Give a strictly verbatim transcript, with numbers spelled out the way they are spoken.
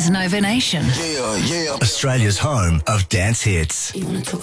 is Nova Nation. Yeah, yeah. Australia's home of dance hits. You wanna talk